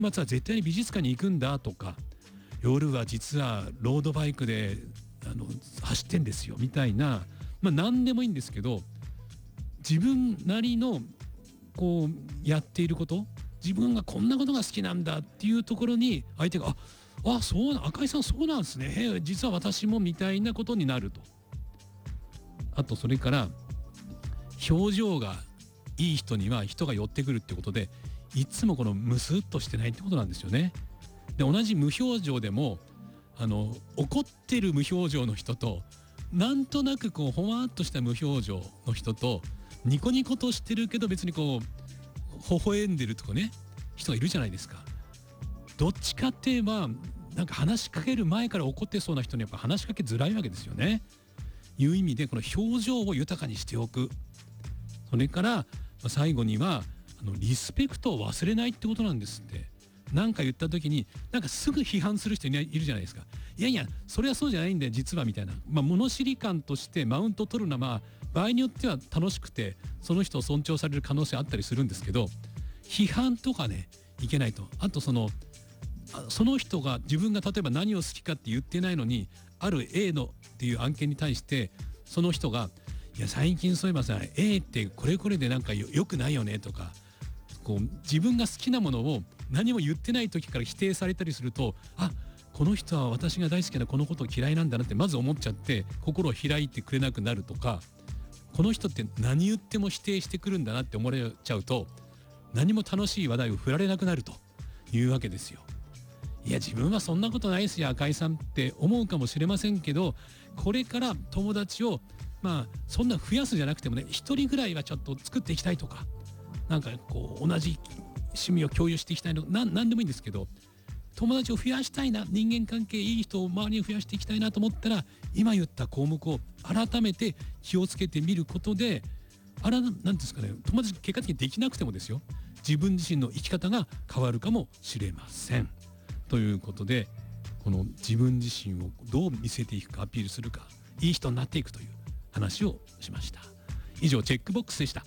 末は絶対に美術館に行くんだとか、夜は実はロードバイクで走ってんですよみたいな、何でもいいんですけど、自分なりのこうやっていること、自分がこんなことが好きなんだっていうところに相手がそうな、赤井さんそうなんですね、実は私もみたいなことになると。あとそれから表情がいい人には人が寄ってくるってことで、いつもこのムスッとしてないってことなんですよね。で同じ無表情でも怒ってる無表情の人と、なんとなくこうほわっとした無表情の人と、ニコニコとしてるけど別にこう微笑んでるとかね、人がいるじゃないですか。どっちかって言えばなんか話しかける前から怒ってそうな人にやっぱ話しかけづらいわけですよね。いう意味でこの表情を豊かにしておく。それから最後にはリスペクトを忘れないってことなんですって。何か言った時になんかすぐ批判する人いるじゃないですか。いやいやそれはそうじゃないんだよ実はみたいな、物知り感としてマウントを取るのは場合によっては楽しくてその人を尊重される可能性あったりするんですけど、批判とかねいけないと。あとその人が自分が例えば何を好きかって言ってないのに、ある A のっていう案件に対してその人がいや最近そういえばさ A ってこれこれでなんかよくないよねとか、こう自分が好きなものを何も言ってない時から否定されたりすると、この人は私が大好きなこのことを嫌いなんだなってまず思っちゃって心を開いてくれなくなるとか、この人って何言っても否定してくるんだなって思われちゃうと何も楽しい話題を振られなくなるというわけですよ。いや自分はそんなことないですよ赤井さんって思うかもしれませんけど、これから友達をそんな増やすじゃなくてもね、一人ぐらいはちょっと作っていきたいとか、なんかこう同じ趣味を共有していきたいの何でもいいんですけど、友達を増やしたいな、人間関係いい人を周りに増やしていきたいなと思ったら、今言った項目を改めて気をつけてみることで、なんですかね、友達結果的にできなくてもですよ、自分自身の生き方が変わるかもしれません。ということで、この自分自身をどう見せていくか、アピールするか、いい人になっていくという話をしました。以上チェックボックスでした。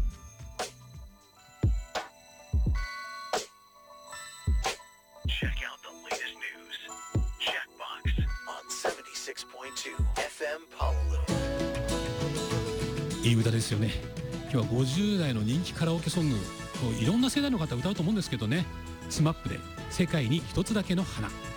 いい歌ですよね。今日は50代の人気カラオケソング、いろんな世代の方歌うと思うんですけどね、SMAP で世界に一つだけの花。